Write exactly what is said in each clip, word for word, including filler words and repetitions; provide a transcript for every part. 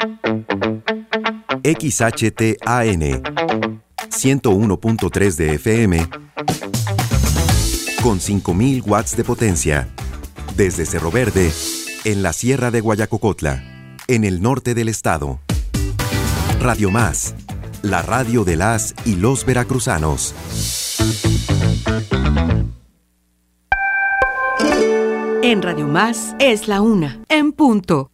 X H T A N ciento uno punto tres de F M con cinco mil watts de potencia. Desde Cerro Verde, en la Sierra de Guayacocotla, en el norte del estado. Radio Más, la radio de las y los veracruzanos. En Radio Más es la una, en punto.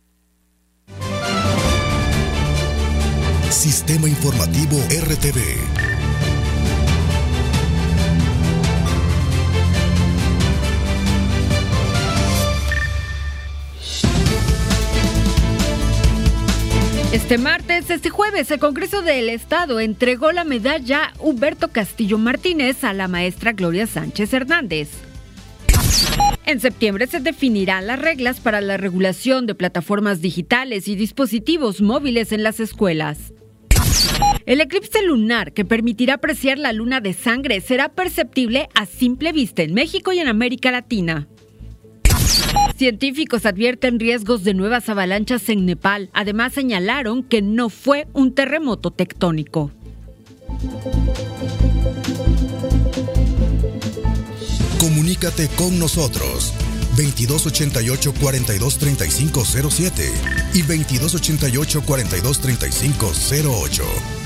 Sistema Informativo R T V. Este martes, este jueves, el Congreso del Estado entregó la medalla Humberto Castillo Martínez a la maestra Gloria Sánchez Hernández. En septiembre se definirán las reglas para la regulación de plataformas digitales y dispositivos móviles en las escuelas. El eclipse lunar, que permitirá apreciar la luna de sangre, será perceptible a simple vista en México y en América Latina. Científicos advierten riesgos de nuevas avalanchas en Nepal. Además, señalaron que no fue un terremoto tectónico. Comunícate con nosotros veintidós ochenta y ocho, cuarenta y dos, treinta y cinco cero siete y veintidós ochenta y ocho, cuarenta y dos, treinta y cinco cero ocho.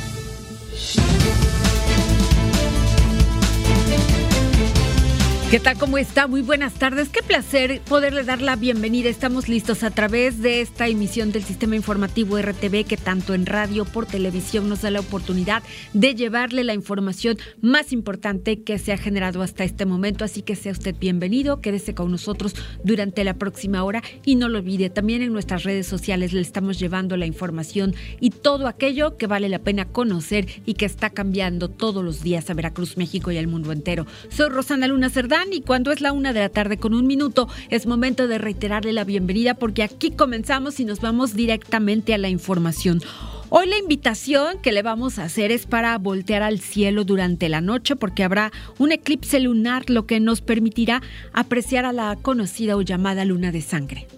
¿Qué tal? ¿Cómo está? Muy buenas tardes. Qué placer poderle dar la bienvenida. Estamos listos a través de esta emisión del Sistema Informativo R T V, que tanto en radio, por televisión, nos da la oportunidad de llevarle la información más importante que se ha generado hasta este momento. Así que sea usted bienvenido, quédese con nosotros durante la próxima hora y no lo olvide, también en nuestras redes sociales le estamos llevando la información y todo aquello que vale la pena conocer y que está cambiando todos los días a Veracruz, México y al mundo entero. Soy Rosana Luna Cerdán. Y cuando es la una de la tarde con un minuto, es momento de reiterarle la bienvenida, porque aquí comenzamos y nos vamos directamente a la información. Hoy la invitación que le vamos a hacer es para voltear al cielo durante la noche, porque habrá un eclipse lunar, lo que nos permitirá apreciar a la conocida o llamada luna de sangre.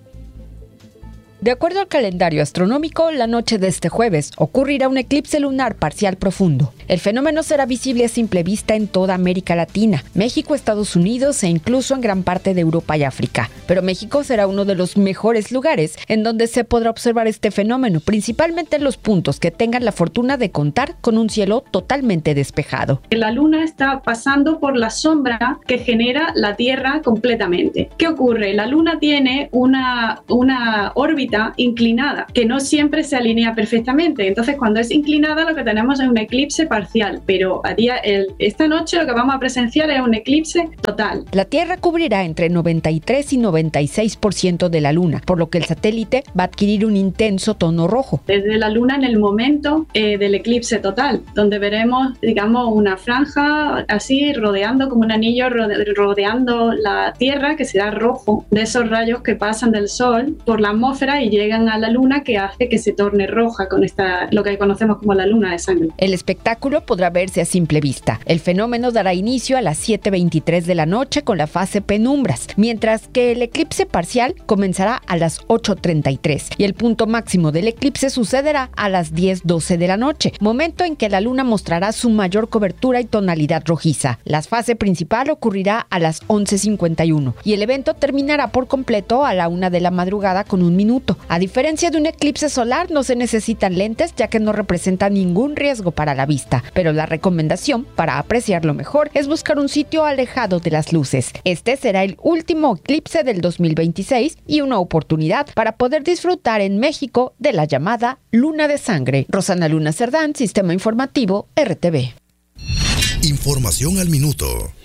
De acuerdo al calendario astronómico, la noche de este jueves ocurrirá un eclipse lunar parcial profundo. El fenómeno será visible a simple vista en toda América Latina, México, Estados Unidos e incluso en gran parte de Europa y África. Pero México será uno de los mejores lugares en donde se podrá observar este fenómeno, principalmente en los puntos que tengan la fortuna de contar con un cielo totalmente despejado. La luna está pasando por la sombra que genera la Tierra completamente. ¿Qué ocurre? La luna tiene una, una órbita inclinada, que no siempre se alinea perfectamente. Entonces, cuando es inclinada, lo que tenemos es un eclipse parcial, pero a día, el, esta noche lo que vamos a presenciar es un eclipse total. La Tierra cubrirá entre noventa y tres y noventa y seis por ciento de la luna, por lo que el satélite va a adquirir un intenso tono rojo. Desde la luna en el momento eh, del eclipse total, donde veremos, digamos, una franja así rodeando como un anillo, rode, rodeando la Tierra, que será rojo, de esos rayos que pasan del Sol por la atmósfera y llegan a la luna, que hace que se torne roja con esta, lo que conocemos como la luna de sangre. El espectáculo podrá verse a simple vista. El fenómeno dará inicio a las siete veintitrés de la noche con la fase penumbras, mientras que el eclipse parcial comenzará a las ocho treinta y tres y el punto máximo del eclipse sucederá a las diez doce de la noche, momento en que la luna mostrará su mayor cobertura y tonalidad rojiza. La fase principal ocurrirá a las once cincuenta y uno y el evento terminará por completo a la una de la madrugada con un minuto. A diferencia de un eclipse solar, no se necesitan lentes, ya que no representa ningún riesgo para la vista, pero la recomendación para apreciarlo mejor es buscar un sitio alejado de las luces. Este será el último eclipse del dos mil veintiséis y una oportunidad para poder disfrutar en México de la llamada luna de sangre. Rosana Luna Cerdán, Sistema Informativo R T V. Información al minuto.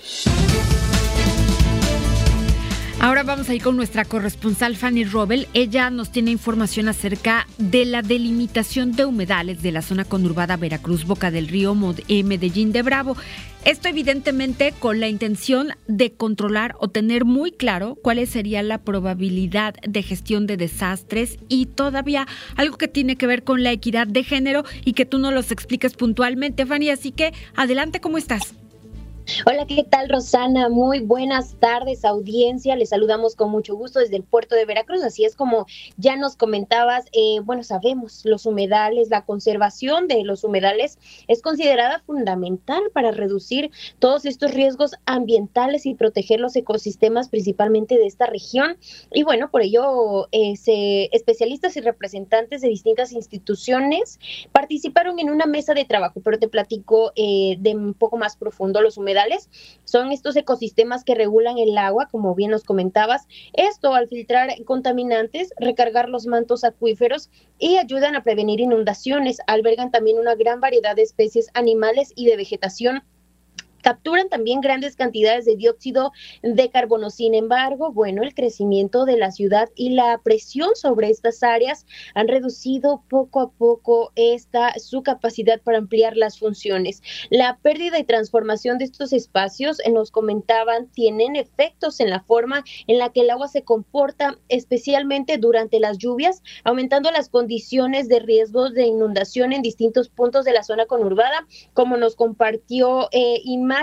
Ahora vamos a ir con nuestra corresponsal Fanny Robel. Ella nos tiene información acerca de la delimitación de humedales de la zona conurbada Veracruz, Boca del Río, Medellín de Bravo. Esto evidentemente con la intención de controlar o tener muy claro cuál sería la probabilidad de gestión de desastres y todavía algo que tiene que ver con la equidad de género y que tú nos los expliques puntualmente, Fanny. Así que adelante, ¿cómo estás? Hola, ¿qué tal, Rosana? Muy buenas tardes, audiencia. Les saludamos con mucho gusto desde el puerto de Veracruz. Así es como ya nos comentabas, eh, bueno, sabemos, los humedales, la conservación de los humedales es considerada fundamental para reducir todos estos riesgos ambientales y proteger los ecosistemas principalmente de esta región. Y bueno, por ello, eh, se, especialistas y representantes de distintas instituciones participaron en una mesa de trabajo, pero te platico eh, de un poco más profundo. Los humedales son estos ecosistemas que regulan el agua, como bien nos comentabas, esto al filtrar contaminantes, recargar los mantos acuíferos y ayudan a prevenir inundaciones. Albergan también una gran variedad de especies animales y de vegetación. Capturan también grandes cantidades de dióxido de carbono. Sin embargo, bueno, el crecimiento de la ciudad y la presión sobre estas áreas han reducido poco a poco esta su capacidad para ampliar las funciones. La pérdida y transformación de estos espacios, nos comentaban, tienen efectos en la forma en la que el agua se comporta, especialmente durante las lluvias, aumentando las condiciones de riesgos de inundación en distintos puntos de la zona conurbada, como nos compartió eh, imágenes.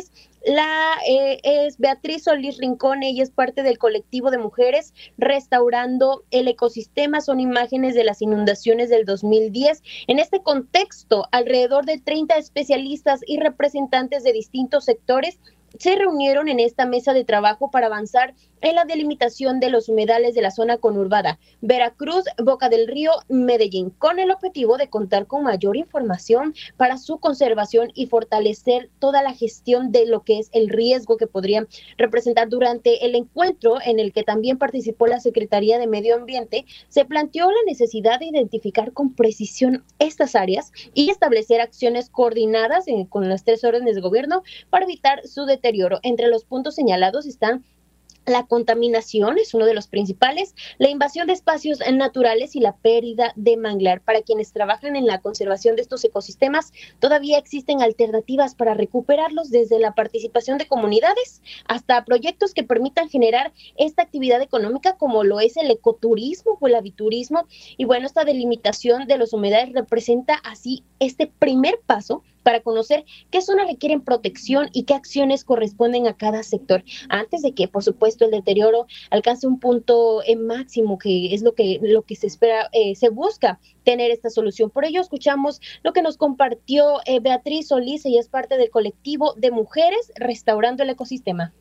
La eh, es Beatriz Solís Rincón, ella es parte del colectivo de mujeres Restaurando el Ecosistema. Son imágenes de las inundaciones del dos mil diez. En este contexto, alrededor de treinta especialistas y representantes de distintos sectores se reunieron en esta mesa de trabajo para avanzar en la delimitación de los humedales de la zona conurbada Veracruz, Boca del Río, Medellín, con el objetivo de contar con mayor información para su conservación y fortalecer toda la gestión de lo que es el riesgo que podrían representar. Durante el encuentro, en el que también participó la Secretaría de Medio Ambiente, se planteó la necesidad de identificar con precisión estas áreas y establecer acciones coordinadas en, con las tres órdenes de gobierno para evitar su deterioro. Entre los puntos señalados están la contaminación, es uno de los principales, la invasión de espacios naturales y la pérdida de manglar. Para quienes trabajan en la conservación de estos ecosistemas, todavía existen alternativas para recuperarlos, desde la participación de comunidades hasta proyectos que permitan generar esta actividad económica, como lo es el ecoturismo o el aviturismo. Y bueno, esta delimitación de los humedales representa así este primer paso para conocer qué zonas requieren protección y qué acciones corresponden a cada sector, antes de que, por supuesto, el deterioro alcance un punto eh, máximo, que es lo que, lo que se espera, eh, se busca tener esta solución. Por ello, escuchamos lo que nos compartió eh, Beatriz Solís, ella es parte del colectivo de mujeres Restaurando el Ecosistema.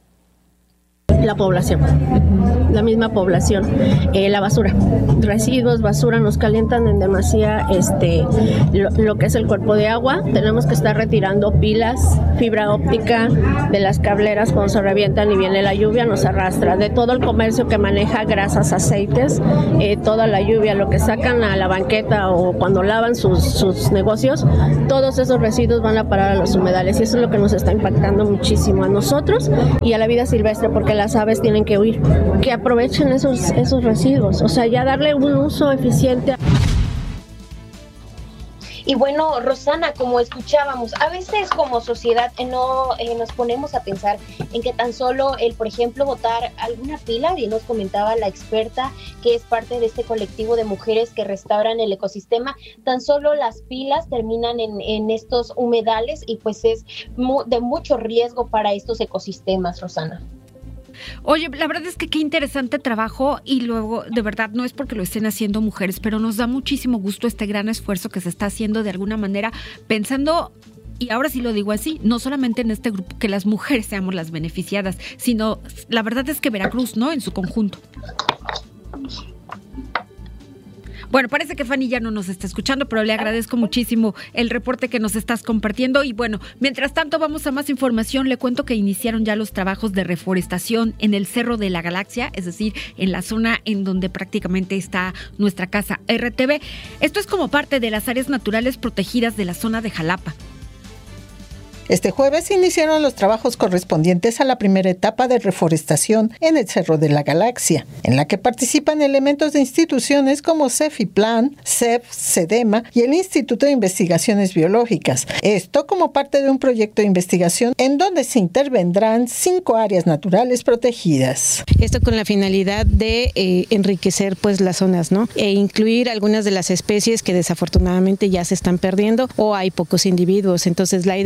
La población, la misma población, eh, la basura, residuos, basura, nos calientan en demasía este, lo, lo que es el cuerpo de agua. Tenemos que estar retirando pilas, fibra óptica de las cableras cuando se revientan y viene la lluvia, nos arrastra. De todo el comercio que maneja grasas, aceites, eh, toda la lluvia, lo que sacan a la banqueta o cuando lavan sus, sus negocios, todos esos residuos van a parar a los humedales, y eso es lo que nos está impactando muchísimo a nosotros y a la vida silvestre, porque las aves tienen que huir, que aprovechen esos, esos residuos, o sea, ya darle un uso eficiente. Y bueno, Rosana, como escuchábamos, a veces como sociedad eh, no eh, nos ponemos a pensar en que tan solo el, por ejemplo, botar alguna pila, y nos comentaba la experta que es parte de este colectivo de mujeres que restauran el ecosistema, tan solo las pilas terminan en, en estos humedales y pues es mu- de mucho riesgo para estos ecosistemas, Rosana. Oye, la verdad es que qué interesante trabajo, y luego, de verdad, no es porque lo estén haciendo mujeres, pero nos da muchísimo gusto este gran esfuerzo que se está haciendo de alguna manera, pensando, y ahora sí lo digo así, no solamente en este grupo, que las mujeres seamos las beneficiadas, sino la verdad es que Veracruz, ¿no?, en su conjunto. Bueno, parece que Fanny ya no nos está escuchando, pero le agradezco muchísimo el reporte que nos estás compartiendo. Y bueno, mientras tanto vamos a más información. Le cuento que iniciaron ya los trabajos de reforestación en el Cerro de la Galaxia, es decir, en la zona en donde prácticamente está nuestra casa R T V. Esto es como parte de las áreas naturales protegidas de la zona de Jalapa. Este jueves iniciaron los trabajos correspondientes a la primera etapa de reforestación en el Cerro de la Galaxia, en la que participan elementos de instituciones como CEFIPLAN, C E F, SEDEMA y el Instituto de Investigaciones Biológicas. Esto como parte de un proyecto de investigación en donde se intervendrán cinco áreas naturales protegidas. Esto con la finalidad de eh, enriquecer pues las zonas, ¿no? E incluir algunas de las especies que desafortunadamente ya se están perdiendo o hay pocos individuos. Entonces la idea sería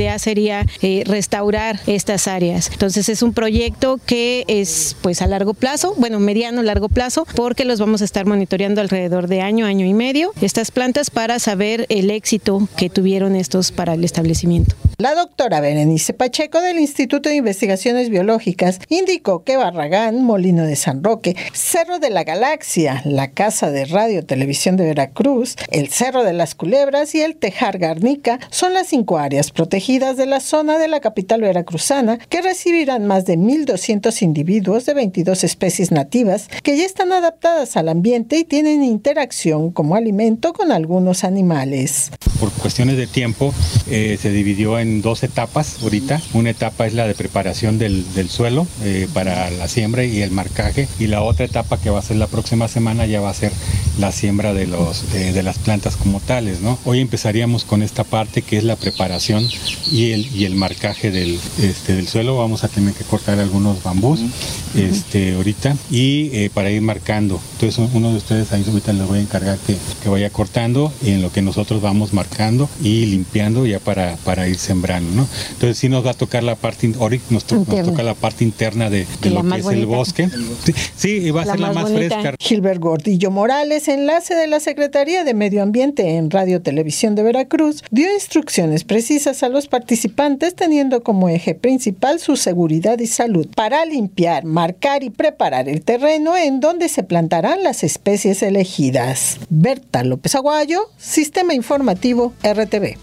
podría eh, restaurar estas áreas. Entonces es un proyecto que es pues a largo plazo, bueno, mediano, largo plazo, porque los vamos a estar monitoreando alrededor de año, año y medio, estas plantas para saber el éxito que tuvieron estos para el establecimiento. La doctora Berenice Pacheco del Instituto de Investigaciones Biológicas indicó que Barragán, Molino de San Roque, Cerro de la Galaxia, la Casa de Radio Televisión de Veracruz, el Cerro de las Culebras y el Tejar Garnica son las cinco áreas protegidas de la zona de la capital veracruzana que recibirán más de mil doscientos individuos de veintidós especies nativas que ya están adaptadas al ambiente y tienen interacción como alimento con algunos animales. Por cuestiones de tiempo eh, se dividió en dos etapas ahorita. Una etapa es la de preparación del, del suelo eh, para la siembra y el marcaje, y la otra etapa que va a ser la próxima semana ya va a ser la siembra de, los, eh, de las plantas como tales, ¿no? Hoy empezaríamos con esta parte que es la preparación y el, y el marcaje del, este, del suelo. Vamos a tener que cortar algunos bambús uh-huh. este, ahorita y eh, para ir marcando. Entonces uno de ustedes ahí ahorita les voy a encargar que, que vaya cortando, y en lo que nosotros vamos marcando y limpiando ya para, para ir sembrando, ¿no? Entonces sí nos va a tocar la parte, ahora nos, to, nos toca la parte interna de, de lo que es bonita. El bosque. Sí, sí, va a la ser la más, más fresca. Gilbert Gordillo Morales, enlace de la Secretaría de Medio Ambiente en Radio Televisión de Veracruz, dio instrucciones precisas a los participantes teniendo como eje principal su seguridad y salud para limpiar, marcar y preparar el terreno en donde se plantarán las especies elegidas. Berta López Aguayo, Sistema Informativo R T V.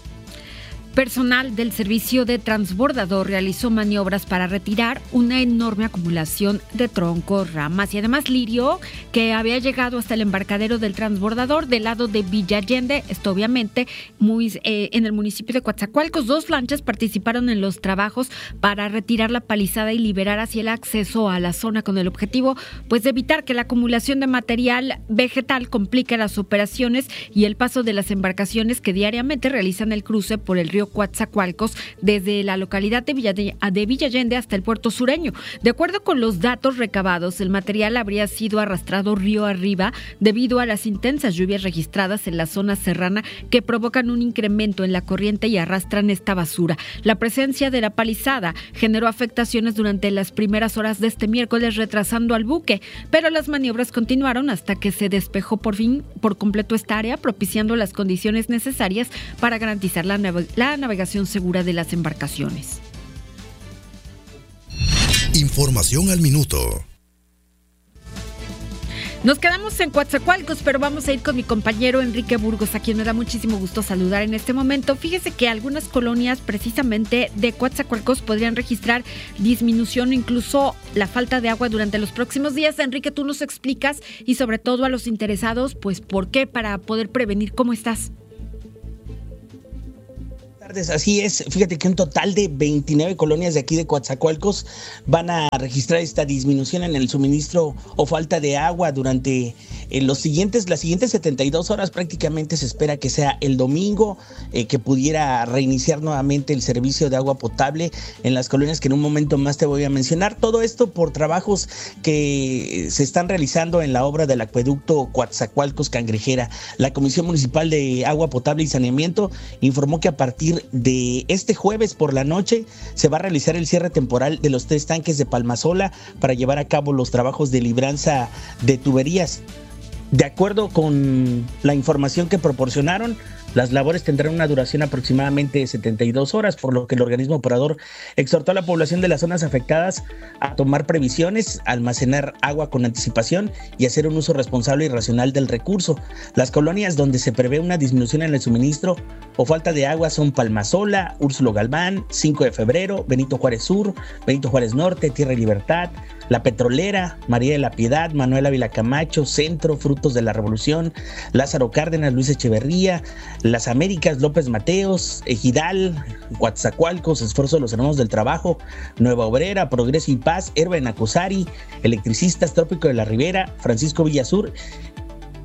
Personal del servicio de transbordador realizó maniobras para retirar una enorme acumulación de troncos, ramas y además lirio que había llegado hasta el embarcadero del transbordador del lado de Villa Allende. Esto obviamente muy eh, en el municipio de Coatzacoalcos. Dos lanchas participaron en los trabajos para retirar la palizada y liberar así el acceso a la zona con el objetivo pues de evitar que la acumulación de material vegetal complique las operaciones y el paso de las embarcaciones que diariamente realizan el cruce por el río Coatzacoalcos desde la localidad de Villa, de, de Villa Allende hasta el puerto sureño. De acuerdo con los datos recabados, el material habría sido arrastrado río arriba debido a las intensas lluvias registradas en la zona serrana que provocan un incremento en la corriente y arrastran esta basura. La presencia de la palizada generó afectaciones durante las primeras horas de este miércoles, retrasando al buque, pero las maniobras continuaron hasta que se despejó por fin por completo esta área, propiciando las condiciones necesarias para garantizar la, nav- la navegación segura de las embarcaciones. Información al minuto. Nos quedamos en Coatzacoalcos, pero vamos a ir con mi compañero Enrique Burgos, a quien me da muchísimo gusto saludar en este momento. Fíjese que algunas colonias precisamente de Coatzacoalcos podrían registrar disminución o incluso la falta de agua durante los próximos días. Enrique, tú nos explicas y sobre todo a los interesados, pues por qué, para poder prevenir. ¿Cómo estás? Así es, fíjate que un total de veintinueve colonias de aquí de Coatzacoalcos van a registrar esta disminución en el suministro o falta de agua durante eh, los siguientes, las siguientes setenta y dos horas. Prácticamente se espera que sea el domingo, eh, que pudiera reiniciar nuevamente el servicio de agua potable en las colonias que en un momento más te voy a mencionar. Todo esto por trabajos que se están realizando en la obra del acueducto Coatzacoalcos Cangrejera. La Comisión Municipal de Agua Potable y Saneamiento informó que a partir de este jueves por la noche se va a realizar el cierre temporal de los tres tanques de Palmasola para llevar a cabo los trabajos de libranza de tuberías. De acuerdo con la información que proporcionaron, las labores tendrán una duración aproximadamente de setenta y dos horas, por lo que el organismo operador exhortó a la población de las zonas afectadas a tomar previsiones, almacenar agua con anticipación y hacer un uso responsable y racional del recurso. Las colonias donde se prevé una disminución en el suministro o falta de agua son Palmasola, Úrsulo Galván, cinco de febrero, Benito Juárez Sur, Benito Juárez Norte, Tierra y Libertad, La Petrolera, María de la Piedad, Manuel Ávila Camacho, Centro, Frutos de la Revolución, Lázaro Cárdenas, Luis Echeverría, Las Américas, López Mateos, Ejidal, Coatzacoalcos, Esfuerzo de los Hermanos del Trabajo, Nueva Obrera, Progreso y Paz, Herba en Acosari, Electricistas, Trópico de la Ribera, Francisco Villasur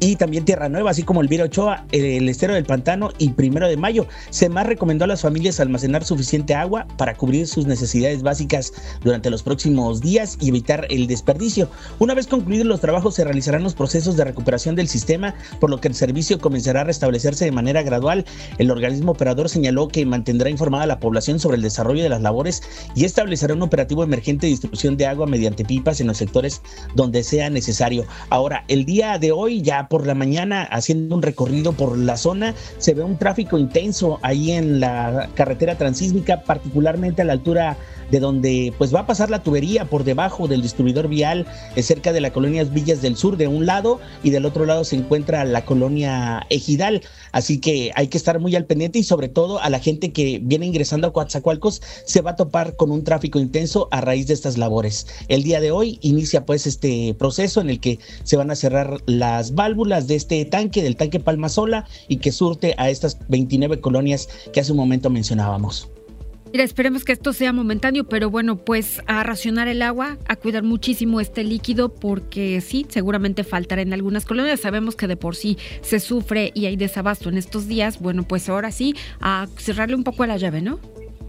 y también Tierra Nueva, así como Elvira Ochoa, el Estero del Pantano y Primero de Mayo. SEMAS recomendó a las familias almacenar suficiente agua para cubrir sus necesidades básicas durante los próximos días y evitar el desperdicio. Una vez concluidos los trabajos, se realizarán los procesos de recuperación del sistema, por lo que el servicio comenzará a restablecerse de manera gradual. El organismo operador señaló que mantendrá informada a la población sobre el desarrollo de las labores y establecerá un operativo emergente de distribución de agua mediante pipas en los sectores donde sea necesario. Ahora, el día de hoy, ya por la mañana, haciendo un recorrido por la zona, se ve un tráfico intenso ahí en la carretera transísmica, particularmente a la altura de donde pues va a pasar la tubería por debajo del distribuidor vial, eh, cerca de la colonia Villas del Sur de un lado, y del otro lado se encuentra la colonia Ejidal. Así que hay que estar muy al pendiente, y sobre todo a la gente que viene ingresando a Coatzacoalcos se va a topar con un tráfico intenso a raíz de estas labores. El día de hoy inicia pues este proceso en el que se van a cerrar las válvulas de este tanque, del tanque Palmasola, y que surte a estas veintinueve colonias que hace un momento mencionábamos. Mira, esperemos que esto sea momentáneo, pero bueno, pues a racionar el agua, a cuidar muchísimo este líquido, porque sí, seguramente faltará en algunas colonias. Sabemos que de por sí se sufre y hay desabasto en estos días. Bueno, pues ahora sí, a cerrarle un poco a la llave, ¿no?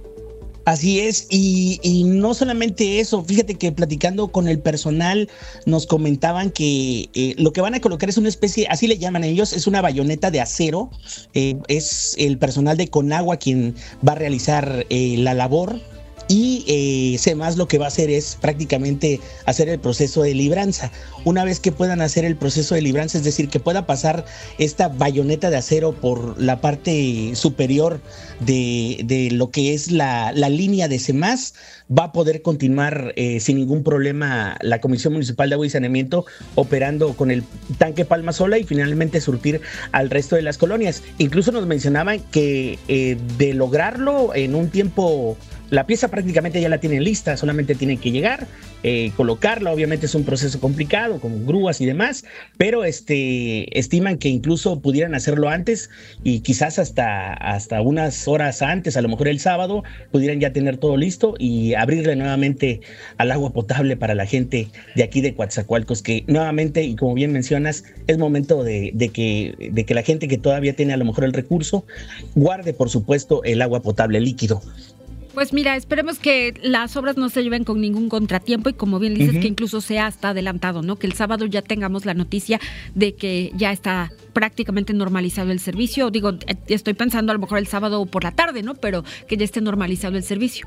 Así es, y, y no solamente eso, fíjate que platicando con el personal nos comentaban que eh, lo que van a colocar es una especie, así le llaman ellos, es una bayoneta de acero. Eh, es el personal de Conagua quien va a realizar eh, la labor, y eh, SEMAS lo que va a hacer es prácticamente hacer el proceso de libranza. Una vez que puedan hacer el proceso de libranza, es decir, que pueda pasar esta bayoneta de acero por la parte superior de, de lo que es la, la línea de SEMAS, va a poder continuar eh, sin ningún problema la Comisión Municipal de Agua y Saneamiento operando con el tanque Palmasola y finalmente surtir al resto de las colonias. Incluso nos mencionaban que eh, de lograrlo en un tiempo, la pieza prácticamente ya la tienen lista, solamente tienen que llegar, eh, colocarla. Obviamente es un proceso complicado con grúas y demás, pero este, estiman que incluso pudieran hacerlo antes y quizás hasta, hasta unas horas antes, a lo mejor el sábado, pudieran ya tener todo listo y abrirle nuevamente al agua potable para la gente de aquí de Coatzacoalcos, que nuevamente, y como bien mencionas, es momento de, de, que, de que la gente que todavía tiene a lo mejor el recurso guarde, por supuesto, el agua potable líquido. Pues mira, esperemos que las obras no se lleven con ningún contratiempo y como bien dices, uh-huh. que incluso sea hasta adelantado, ¿no? Que el sábado ya tengamos la noticia de que ya está prácticamente normalizado el servicio. Digo, estoy pensando a lo mejor el sábado por la tarde, ¿no? Pero que ya esté normalizado el servicio.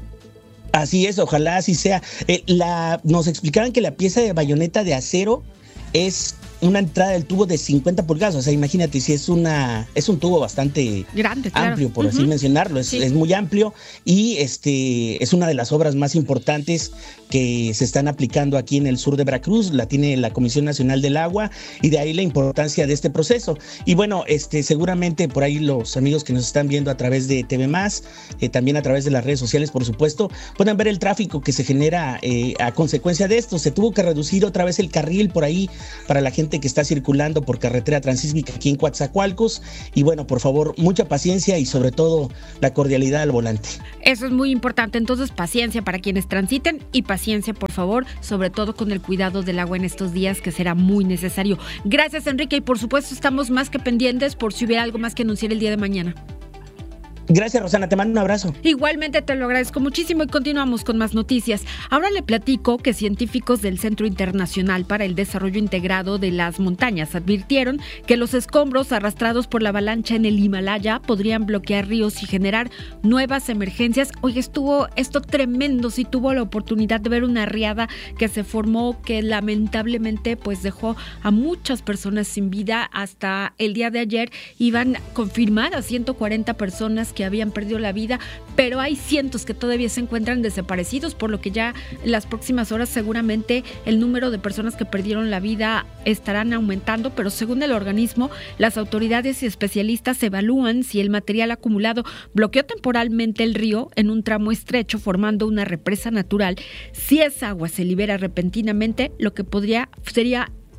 Así es, ojalá así sea. Eh, la, nos explicaban que la pieza de bayoneta de acero es una entrada del tubo de cincuenta pulgadas, o sea, imagínate si es una es un tubo bastante grande, claro. amplio, por uh-huh. así mencionarlo, es, sí. es muy amplio y este es una de las obras más importantes que se están aplicando aquí en el sur de Veracruz, la tiene la Comisión Nacional del Agua y de ahí la importancia de este proceso. Y bueno, este seguramente por ahí los amigos que nos están viendo a través de T V Más, eh, también a través de las redes sociales, por supuesto, pueden ver el tráfico que se genera eh, a consecuencia de esto. Se tuvo que reducir otra vez el carril por ahí para la gente que está circulando por carretera transísmica aquí en Coatzacoalcos, y bueno, por favor, mucha paciencia y sobre todo la cordialidad al volante. Eso es muy importante, entonces paciencia para quienes transiten y paciencia, por favor, sobre todo con el cuidado del agua en estos días, que será muy necesario. Gracias, Enrique, y por supuesto estamos más que pendientes por si hubiera algo más que anunciar el día de mañana. Gracias, Rosana, te mando un abrazo. Igualmente te lo agradezco muchísimo y continuamos con más noticias. Ahora le platico que científicos del Centro Internacional para el Desarrollo Integrado de las Montañas advirtieron que los escombros arrastrados por la avalancha en el Himalaya podrían bloquear ríos y generar nuevas emergencias. Hoy estuvo esto tremendo, sí tuvo la oportunidad de ver una riada que se formó que lamentablemente pues dejó a muchas personas sin vida. Hasta el día de ayer iban confirmadas ciento cuarenta personas que habían perdido la vida, pero hay cientos que todavía se encuentran desaparecidos, por lo que ya en las próximas horas seguramente el número de personas que perdieron la vida estarán aumentando, pero según el organismo, las autoridades y especialistas evalúan si el material acumulado bloqueó temporalmente el río en un tramo estrecho formando una represa natural. Si esa agua se libera repentinamente, lo que podría sería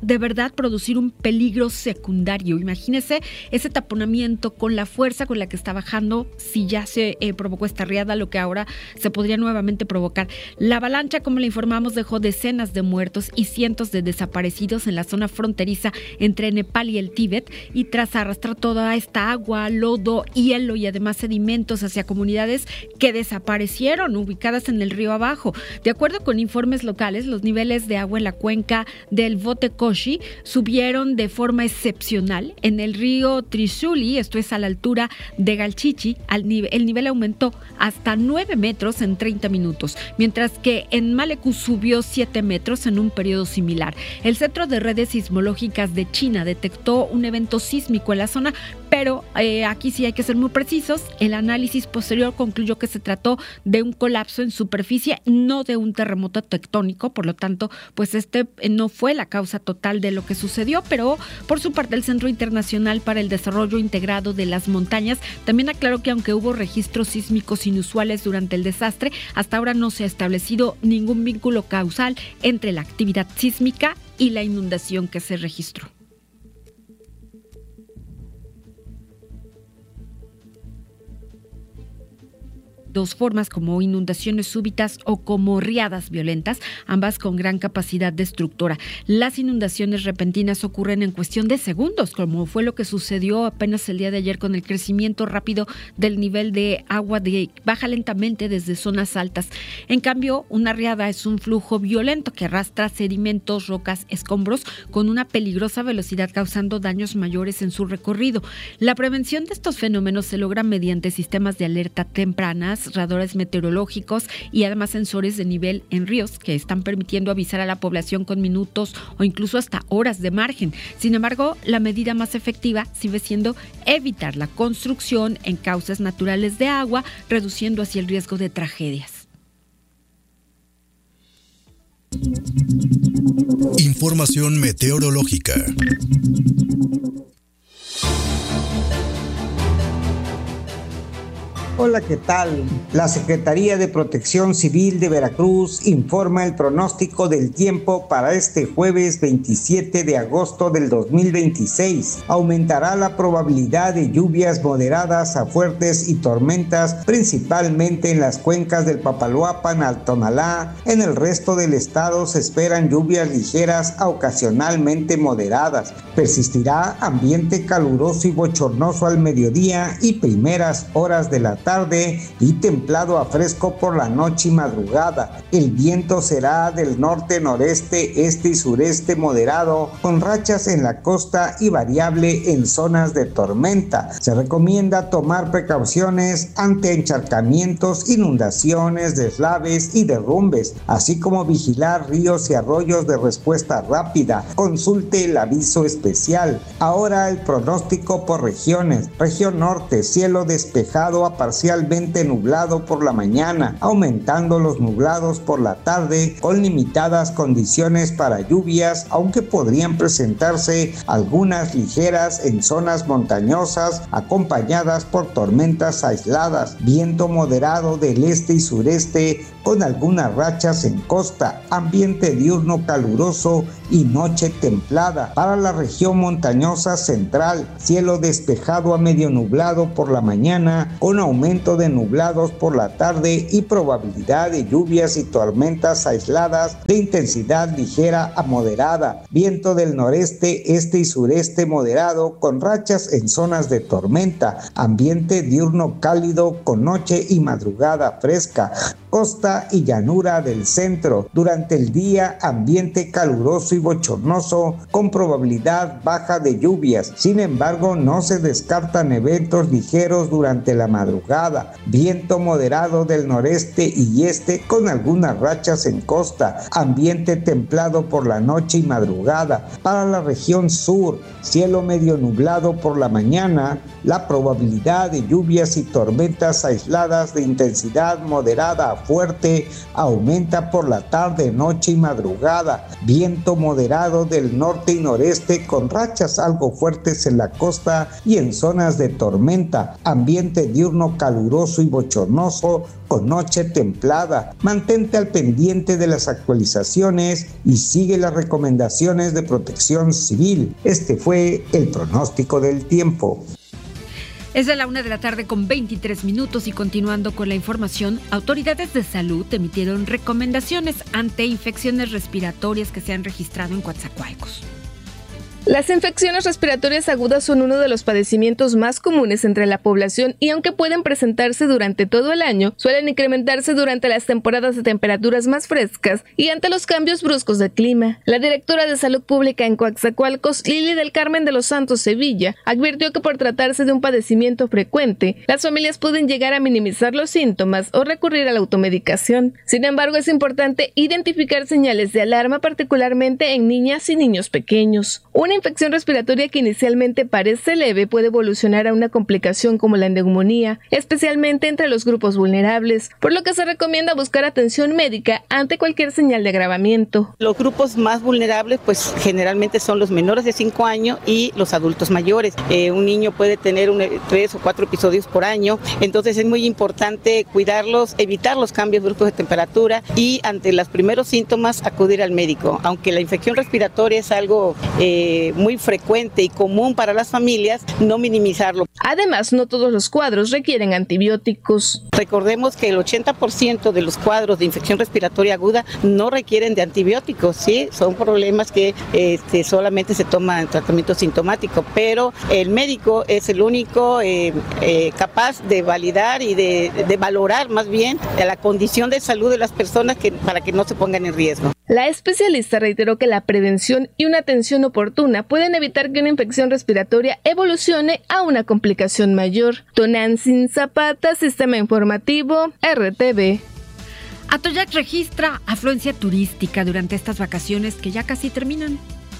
de verdad producir un peligro secundario. Imagínese ese taponamiento con la fuerza con la que está bajando, si ya se eh, provocó esta riada, lo que ahora se podría nuevamente provocar. La avalancha, como le informamos, dejó decenas de muertos y cientos de desaparecidos en la zona fronteriza entre Nepal y el Tíbet, y tras arrastrar toda esta agua, lodo, hielo y además sedimentos hacia comunidades que desaparecieron, ubicadas en el río abajo. De acuerdo con informes locales, los niveles de agua en la cuenca del Botekoshi subieron de forma excepcional. En el río Trishuli, esto es a la altura de Galchichi, al nivel, el nivel aumentó hasta nueve metros en treinta minutos, mientras que en Maleku subió siete metros en un periodo similar. El Centro de Redes Sismológicas de China detectó un evento sísmico en la zona, pero eh, aquí sí hay que ser muy precisos. El análisis posterior concluyó que se trató de un colapso en superficie, no de un terremoto tectónico. Por lo tanto, pues este no fue la causa total de lo que sucedió, pero por su parte el Centro Internacional para el Desarrollo Integrado de las Montañas también aclaró que aunque hubo registros sísmicos inusuales durante el desastre, hasta ahora no se ha establecido ningún vínculo causal entre la actividad sísmica y la inundación que se registró. Dos formas, como inundaciones súbitas o como riadas violentas, ambas con gran capacidad destructora. Las inundaciones repentinas ocurren en cuestión de segundos, como fue lo que sucedió apenas el día de ayer con el crecimiento rápido del nivel de agua que baja lentamente desde zonas altas. En cambio, una riada es un flujo violento que arrastra sedimentos, rocas, escombros con una peligrosa velocidad, causando daños mayores en su recorrido. La prevención de estos fenómenos se logra mediante sistemas de alerta tempranas, radares meteorológicos y además sensores de nivel en ríos que están permitiendo avisar a la población con minutos o incluso hasta horas de margen. Sin embargo, la medida más efectiva sigue siendo evitar la construcción en cauces naturales de agua, reduciendo así el riesgo de tragedias. Información meteorológica. Hola, ¿qué tal? La Secretaría de Protección Civil de Veracruz informa el pronóstico del tiempo para este jueves veintisiete de agosto del dos mil veintiséis. Aumentará la probabilidad de lluvias moderadas a fuertes y tormentas, principalmente en las cuencas del Papaloapan al Tonalá. En el resto del estado se esperan lluvias ligeras a ocasionalmente moderadas. Persistirá ambiente caluroso y bochornoso al mediodía y primeras horas de la tarde y templado a fresco por la noche y madrugada. El viento será del norte, noreste, este y sureste moderado, con rachas en la costa y variable en zonas de tormenta. Se recomienda tomar precauciones ante encharcamientos, inundaciones, deslaves y derrumbes, así como vigilar ríos y arroyos de respuesta rápida. Consulte el aviso especial. Ahora el pronóstico por regiones. Región norte, cielo despejado a parcialmente nublado por la mañana, aumentando los nublados por la tarde, con limitadas condiciones para lluvias, aunque podrían presentarse algunas ligeras en zonas montañosas, acompañadas por tormentas aisladas. Viento moderado del este y sureste, con algunas rachas en costa. Ambiente diurno caluroso y noche templada. Para la región montañosa central, cielo despejado a medio nublado por la mañana, con aumento de nublados por la tarde y probabilidad de lluvias y tormentas aisladas de intensidad ligera a moderada. Viento del noreste, este y sureste moderado, con rachas en zonas de tormenta. Ambiente diurno cálido con noche y madrugada fresca. Costa y llanura del centro. Durante el día, ambiente caluroso y bochornoso con probabilidad baja de lluvias. Sin embargo, no se descartan eventos ligeros durante la madrugada. Viento moderado del noreste y este con algunas rachas en costa. Ambiente templado por la noche y madrugada. Para la región sur, cielo medio nublado por la mañana. La probabilidad de lluvias y tormentas aisladas de intensidad moderada a fuerte aumenta por la tarde, noche y madrugada. Viento moderado del norte y noreste con rachas algo fuertes en la costa y en zonas de tormenta. Ambiente diurno caluroso y bochornoso con noche templada. Mantente al pendiente de las actualizaciones y sigue las recomendaciones de Protección Civil. Este fue el pronóstico del tiempo. Es de la una de la tarde con veintitrés minutos y continuando con la información, autoridades de salud emitieron recomendaciones ante infecciones respiratorias que se han registrado en Coatzacoalcos. Las infecciones respiratorias agudas son uno de los padecimientos más comunes entre la población y aunque pueden presentarse durante todo el año, suelen incrementarse durante las temporadas de temperaturas más frescas y ante los cambios bruscos del clima. La directora de Salud Pública en Coatzacoalcos, Lili del Carmen de los Santos Sevilla, advirtió que por tratarse de un padecimiento frecuente, las familias pueden llegar a minimizar los síntomas o recurrir a la automedicación. Sin embargo, es importante identificar señales de alarma, particularmente en niñas y niños pequeños. Una infección respiratoria que inicialmente parece leve puede evolucionar a una complicación como la neumonía, especialmente entre los grupos vulnerables, por lo que se recomienda buscar atención médica ante cualquier señal de agravamiento. Los grupos más vulnerables pues generalmente son los menores de cinco años y los adultos mayores. Eh, un niño puede tener un, tres o cuatro episodios por año, entonces es muy importante cuidarlos, evitar los cambios bruscos de temperatura y ante los primeros síntomas acudir al médico. Aunque la infección respiratoria es algo eh, muy frecuente y común para las familias, no minimizarlo. Además, no todos los cuadros requieren antibióticos. Recordemos que el ochenta por ciento de los cuadros de infección respiratoria aguda no requieren de antibióticos, ¿sí? Son problemas que este, solamente se toman tratamiento sintomático, pero el médico es el único eh, eh, capaz de validar y de, de valorar más bien la condición de salud de las personas que, para que no se pongan en riesgo. La especialista reiteró que la prevención y una atención oportuna pueden evitar que una infección respiratoria evolucione a una complicación mayor. Tonantzin Zapata, Sistema Informativo, R T V. Atoyac registra afluencia turística durante estas vacaciones que ya casi terminan.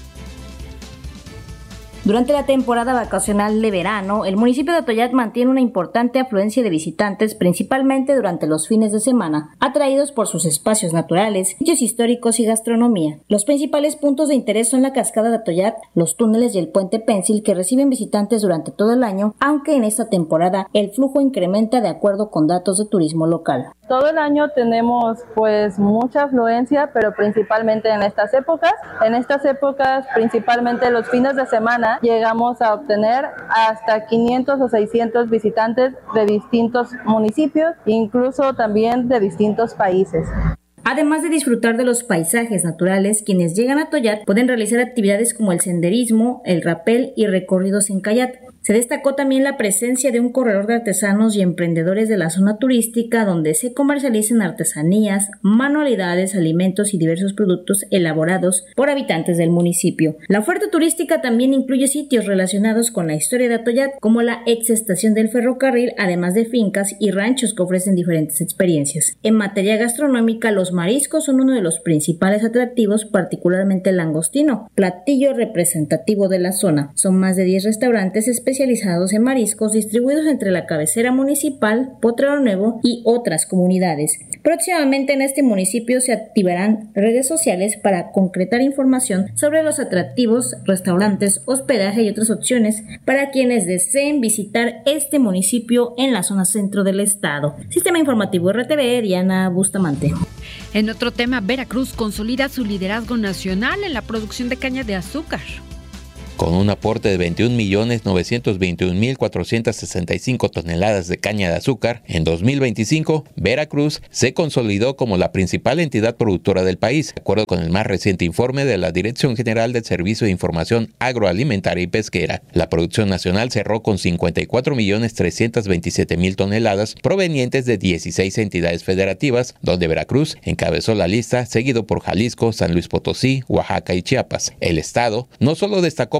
Durante la temporada vacacional de verano, el municipio de Atoyac mantiene una importante afluencia de visitantes, principalmente durante los fines de semana, atraídos por sus espacios naturales, sitios históricos y gastronomía. Los principales puntos de interés son la cascada de Atoyac, los túneles y el puente Pénsil, que reciben visitantes durante todo el año, aunque en esta temporada el flujo incrementa de acuerdo con datos de turismo local. Todo el año tenemos pues mucha afluencia, pero principalmente en estas épocas. En estas épocas, principalmente los fines de semana, llegamos a obtener hasta quinientos o seiscientos visitantes de distintos municipios, incluso también de distintos países. Además de disfrutar de los paisajes naturales, quienes llegan a Atoyac pueden realizar actividades como el senderismo, el rapel y recorridos en kayak. Se destacó también la presencia de un corredor de artesanos y emprendedores de la zona turística donde se comercializan artesanías, manualidades, alimentos y diversos productos elaborados por habitantes del municipio. La oferta turística también incluye sitios relacionados con la historia de Atoyac, como la ex estación del ferrocarril, además de fincas y ranchos que ofrecen diferentes experiencias. En materia gastronómica, los mariscos son uno de los principales atractivos, particularmente el langostino, platillo representativo de la zona. Son más de diez restaurantes especializados especializados en mariscos distribuidos entre la cabecera municipal, Potrero Nuevo y otras comunidades. Próximamente en este municipio se activarán redes sociales para concretar información sobre los atractivos, restaurantes, hospedaje y otras opciones para quienes deseen visitar este municipio en la zona centro del estado. Sistema Informativo R T V, Diana Bustamante. En otro tema, Veracruz consolida su liderazgo nacional en la producción de caña de azúcar. Con un aporte de veintiún millones novecientos veintiún mil cuatrocientas sesenta y cinco toneladas de caña de azúcar, en dos mil veinticinco, Veracruz se consolidó como la principal entidad productora del país, de acuerdo con el más reciente informe de la Dirección General del Servicio de Información Agroalimentaria y Pesquera. La producción nacional cerró con cincuenta y cuatro millones trescientos veintisiete mil toneladas provenientes de dieciséis entidades federativas, donde Veracruz encabezó la lista, seguido por Jalisco, San Luis Potosí, Oaxaca y Chiapas. El estado no solo destacó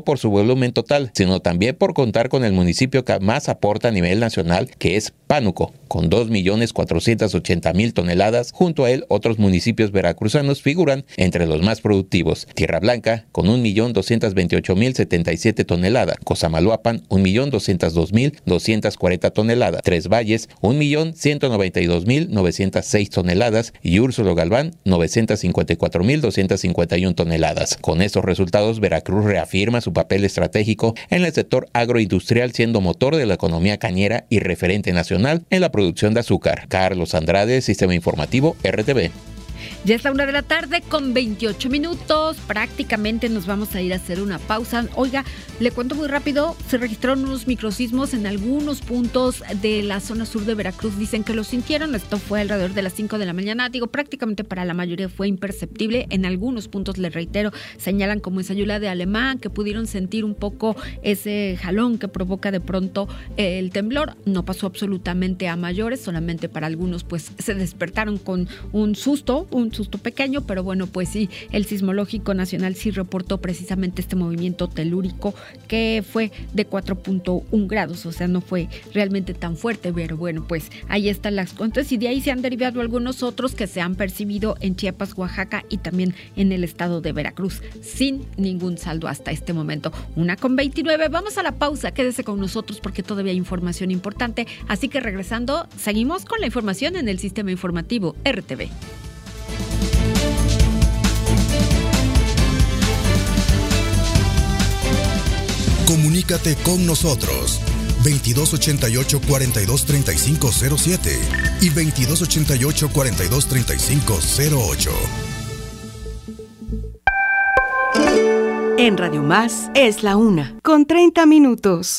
por su volumen total, sino también por contar con el municipio que más aporta a nivel nacional, que es Pánuco, con dos millones cuatrocientas ochenta mil toneladas. Junto a él, otros municipios veracruzanos figuran entre los más productivos. Tierra Blanca, con un millón doscientos veintiocho mil setenta y siete toneladas. Cosamaloapan, un millón doscientos dos mil doscientos cuarenta toneladas. Tres Valles, un millón ciento noventa y dos mil novecientos seis toneladas. Y Úrsulo Galván, novecientos cincuenta y cuatro mil doscientos cincuenta y una toneladas. Con estos resultados, Veracruz reafirma su papel estratégico en el sector agroindustrial, siendo motor de la economía cañera y referente nacional en la producción de azúcar. Carlos Andrade, Sistema Informativo R T V. Ya es la una de la tarde con veintiocho minutos. Prácticamente nos vamos a ir a hacer una pausa. Oiga, le cuento muy rápido. Se registraron unos microsismos en algunos puntos de la zona sur de Veracruz. Dicen que lo sintieron. Esto fue alrededor de las cinco de la mañana. Digo, prácticamente para la mayoría fue imperceptible. En algunos puntos, les reitero, señalan como en Sayula de Alemán que pudieron sentir un poco ese jalón que provoca de pronto el temblor. No pasó absolutamente a mayores. Solamente para algunos pues se despertaron con un susto, un susto pequeño, pero bueno, pues sí, el Sismológico Nacional sí reportó precisamente este movimiento telúrico que fue de cuatro punto uno grados, o sea, no fue realmente tan fuerte, pero bueno, pues ahí están las cuentas y de ahí se han derivado algunos otros que se han percibido en Chiapas, Oaxaca y también en el estado de Veracruz, sin ningún saldo hasta este momento. Una con veintinueve, vamos a la pausa, quédese con nosotros porque todavía hay información importante, así que regresando, seguimos con la información en el Sistema Informativo R T V. Comunícate con nosotros veintidós ochenta y ocho, cuarenta y dos, treinta y cinco cero siete y veintidós ochenta y ocho, cuarenta y dos, treinta y cinco cero ocho. En Radio Más es la una, con treinta minutos.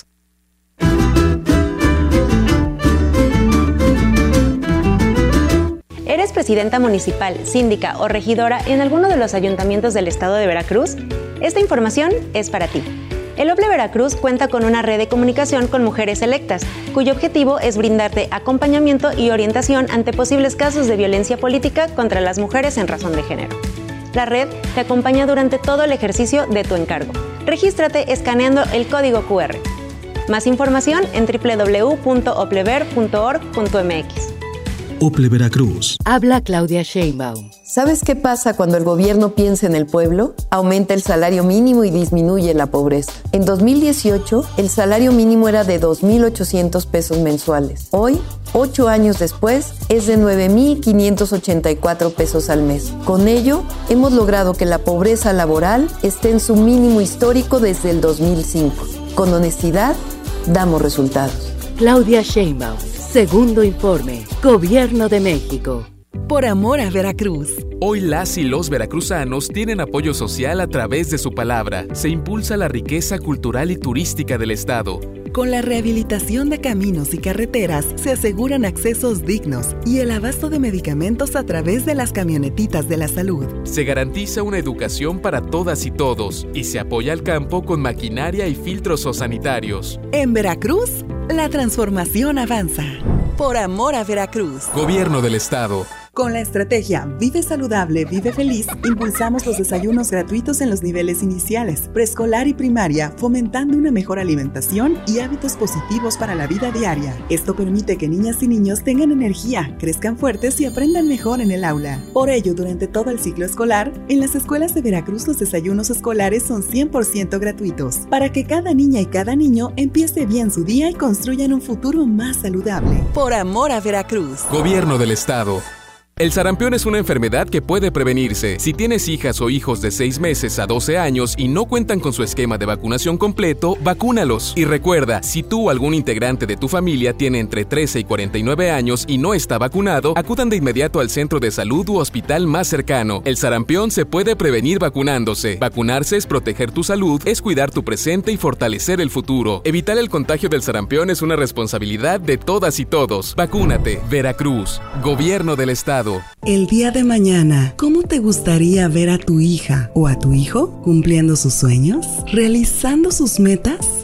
¿Eres presidenta municipal, síndica o regidora en alguno de los ayuntamientos del estado de Veracruz? Esta información es para ti. El Ople Veracruz cuenta con una red de comunicación con mujeres electas, cuyo objetivo es brindarte acompañamiento y orientación ante posibles casos de violencia política contra las mujeres en razón de género. La red te acompaña durante todo el ejercicio de tu encargo. Regístrate escaneando el código cu erre. Más información en doble u doble u doble u punto oplever punto org punto eme equis. Ople Veracruz. Habla Claudia Sheinbaum. ¿Sabes qué pasa cuando el gobierno piensa en el pueblo? Aumenta el salario mínimo y disminuye la pobreza. En dos mil dieciocho, el salario mínimo era de dos mil ochocientos pesos mensuales. Hoy, ocho años después, es de nueve mil quinientos ochenta y cuatro pesos al mes. Con ello, hemos logrado que la pobreza laboral esté en su mínimo histórico desde el dos mil cinco. Con honestidad, damos resultados. Claudia Sheinbaum. Segundo informe. Gobierno de México. Por amor a Veracruz. Hoy las y los veracruzanos tienen apoyo social a través de su palabra. Se impulsa la riqueza cultural y turística del estado. Con la rehabilitación de caminos y carreteras se aseguran accesos dignos y el abasto de medicamentos a través de las camionetitas de la salud. Se garantiza una educación para todas y todos y se apoya al campo con maquinaria y filtros sanitarios. En Veracruz, la transformación avanza. Por amor a Veracruz. Gobierno del estado. Con la estrategia Vive Saludable, Vive Feliz, impulsamos los desayunos gratuitos en los niveles iniciales, preescolar y primaria, fomentando una mejor alimentación y hábitos positivos para la vida diaria. Esto permite que niñas y niños tengan energía, crezcan fuertes y aprendan mejor en el aula. Por ello, durante todo el ciclo escolar, en las escuelas de Veracruz los desayunos escolares son cien por ciento gratuitos, para que cada niña y cada niño empiece bien su día y construyan un futuro más saludable. Por amor a Veracruz. Gobierno del estado. El sarampión es una enfermedad que puede prevenirse. Si tienes hijas o hijos de seis meses a doce años y no cuentan con su esquema de vacunación completo, vacúnalos. Y recuerda, si tú o algún integrante de tu familia tiene entre trece y cuarenta y nueve años y no está vacunado, acudan de inmediato al centro de salud u hospital más cercano. El sarampión se puede prevenir vacunándose. Vacunarse es proteger tu salud, es cuidar tu presente y fortalecer el futuro. Evitar el contagio del sarampión es una responsabilidad de todas y todos. Vacúnate. Veracruz. Gobierno del estado. El día de mañana, ¿cómo te gustaría ver a tu hija o a tu hijo cumpliendo sus sueños? ¿Realizando sus metas?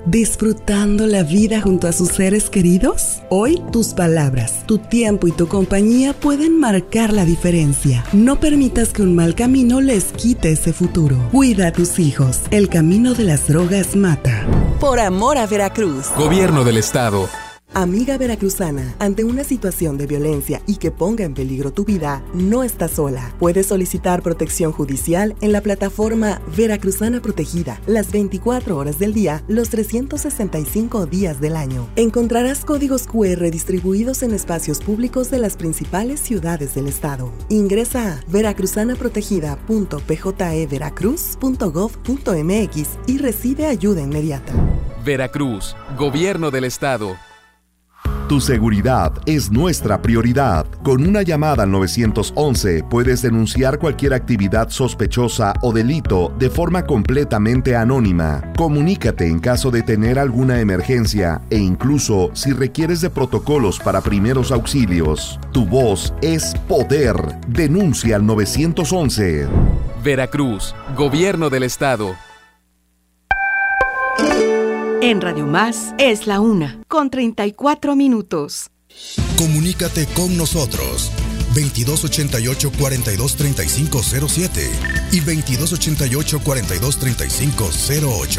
¿Disfrutando la vida junto a sus seres queridos? Hoy, tus palabras, tu tiempo y tu compañía pueden marcar la diferencia. No permitas que un mal camino les quite ese futuro. Cuida a tus hijos. El camino de las drogas mata. Por amor a Veracruz. Gobierno del Estado. Amiga veracruzana, ante una situación de violencia y que ponga en peligro tu vida, no estás sola. Puedes solicitar protección judicial en la plataforma Veracruzana Protegida, las veinticuatro horas del día, los trescientos sesenta y cinco días del año. Encontrarás códigos cu erre distribuidos en espacios públicos de las principales ciudades del estado. Ingresa a veracruzana protegida punto p j e veracruz punto gov punto m x y recibe ayuda inmediata. Veracruz, Gobierno del Estado. Tu seguridad es nuestra prioridad. Con una llamada al nueve once puedes denunciar cualquier actividad sospechosa o delito de forma completamente anónima. Comunícate en caso de tener alguna emergencia e incluso si requieres de protocolos para primeros auxilios. Tu voz es poder. Denuncia al nueve once. Veracruz, Gobierno del Estado. En Radio Más es la una, con treinta y cuatro minutos. Comunícate con nosotros. veintidós ochenta y ocho, cuarenta y dos, treinta y cinco cero siete y veintidós ochenta y ocho, cuarenta y dos, treinta y cinco cero ocho.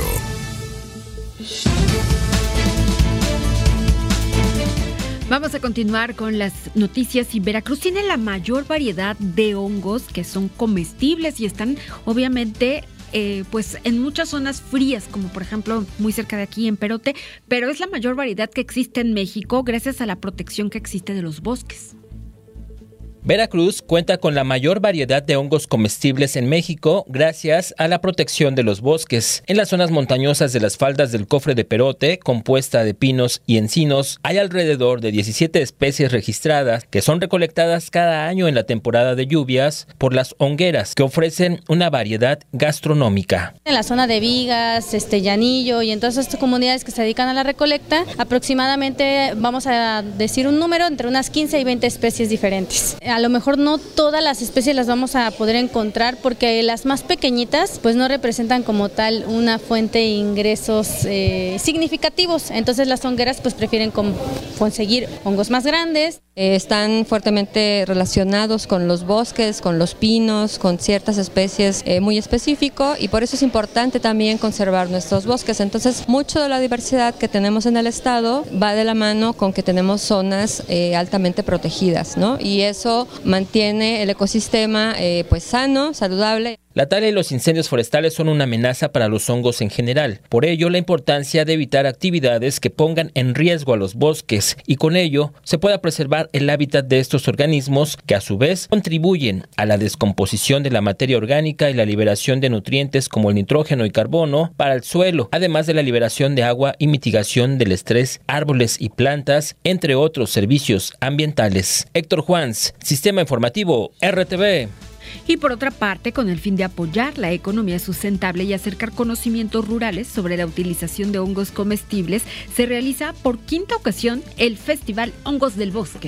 Vamos a continuar con las noticias y Veracruz tiene la mayor variedad de hongos que son comestibles y están obviamente Eh, pues en muchas zonas frías, como por ejemplo muy cerca de aquí en Perote, pero es la mayor variedad que existe en México gracias a la protección que existe de los bosques. Veracruz cuenta con la mayor variedad de hongos comestibles en México gracias a la protección de los bosques. En las zonas montañosas de las faldas del Cofre de Perote, compuesta de pinos y encinos, hay alrededor de diecisiete especies registradas que son recolectadas cada año en la temporada de lluvias por las hongueras, que ofrecen una variedad gastronómica. En la zona de Vigas, este Llanillo y en todas estas comunidades que se dedican a la recolecta, aproximadamente, vamos a decir un número, entre unas quince y veinte especies diferentes. A lo mejor no todas las especies las vamos a poder encontrar porque las más pequeñitas pues no representan como tal una fuente de ingresos eh, significativos, entonces las hongueras pues prefieren con, conseguir hongos más grandes. Eh, están fuertemente relacionados con los bosques, con los pinos, con ciertas especies eh, muy específico y por eso es importante también conservar nuestros bosques. Entonces mucho de la diversidad que tenemos en el estado va de la mano con que tenemos zonas eh, altamente protegidas, ¿no? Y eso mantiene el ecosistema eh, pues sano, saludable. La tala y los incendios forestales son una amenaza para los hongos en general. Por ello, la importancia de evitar actividades que pongan en riesgo a los bosques y con ello se pueda preservar el hábitat de estos organismos que a su vez contribuyen a la descomposición de la materia orgánica y la liberación de nutrientes como el nitrógeno y carbono para el suelo, además de la liberación de agua y mitigación del estrés, árboles y plantas, entre otros servicios ambientales. Héctor Juans, Sistema Informativo R T V. Y por otra parte, con el fin de apoyar la economía sustentable y acercar conocimientos rurales sobre la utilización de hongos comestibles, se realiza por quinta ocasión el Festival Hongos del Bosque.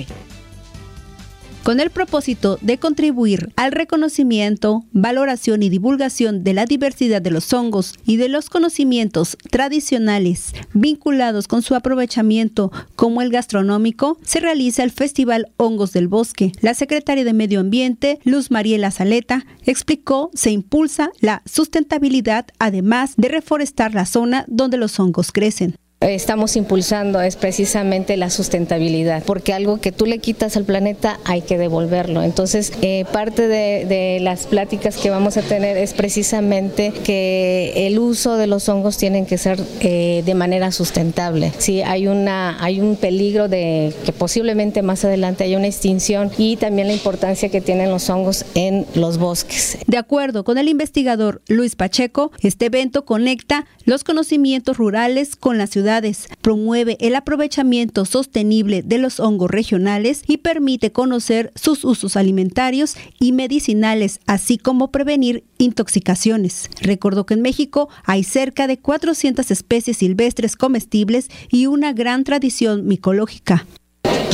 Con el propósito de contribuir al reconocimiento, valoración y divulgación de la diversidad de los hongos y de los conocimientos tradicionales vinculados con su aprovechamiento como el gastronómico, se realiza el Festival Hongos del Bosque. La secretaria de Medio Ambiente, Luz Mariela Saleta, explicó se impulsa la sustentabilidad además de reforestar la zona donde los hongos crecen. Estamos impulsando es precisamente la sustentabilidad, porque algo que tú le quitas al planeta hay que devolverlo. Entonces, eh, parte de, de las pláticas que vamos a tener es precisamente que el uso de los hongos tienen que ser eh, de manera sustentable. Sí, hay una hay un peligro de que posiblemente más adelante haya una extinción y también la importancia que tienen los hongos en los bosques. De acuerdo con el investigador Luis Pacheco, este evento conecta los conocimientos rurales con las ciudades, promueve el aprovechamiento sostenible de los hongos regionales y permite conocer sus usos alimentarios y medicinales, así como prevenir intoxicaciones. Recordó que en México hay cerca de cuatrocientas especies silvestres comestibles y una gran tradición micológica.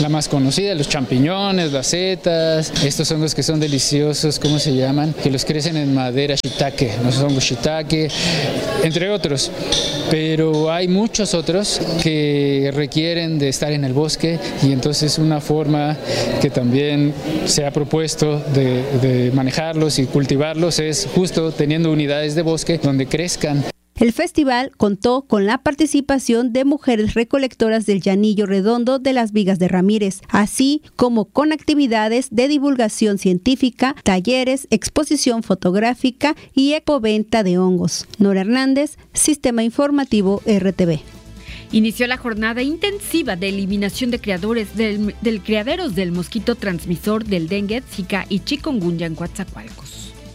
la más conocida, los champiñones, las setas, estos hongos que son deliciosos, ¿cómo se llaman? Que los crecen en madera, shiitake, los hongos shiitake, entre otros. Pero hay muchos otros que requieren de estar en el bosque y entonces una forma que también se ha propuesto de, de manejarlos y cultivarlos es justo teniendo unidades de bosque donde crezcan. El festival contó con la participación de mujeres recolectoras del Llanillo Redondo de las Vigas de Ramírez, así como con actividades de divulgación científica, talleres, exposición fotográfica y epoventa de hongos. Nora Hernández, Sistema Informativo R T V. Inició la jornada intensiva de eliminación de criadores del, del criaderos del mosquito transmisor del dengue, Zika y chikungunya en Coatzacoalcos.